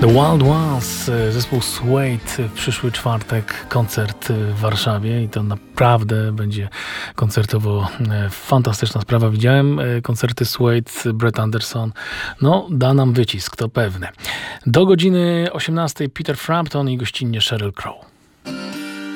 The Wild Ones, zespół Suede, w przyszły czwartek koncert w Warszawie i to naprawdę będzie koncertowo fantastyczna sprawa. Widziałem koncerty Suede, Brett Anderson, no da nam wycisk, to pewne. Do godziny 18 Peter Frampton i gościnnie Sheryl Crow.